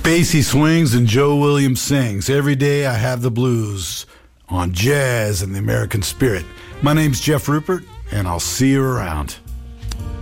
Basie swings and Joe Williams sings. Every day I have the blues on Jazz and the American Spirit. My name's Jeff Rupert, and I'll see you around.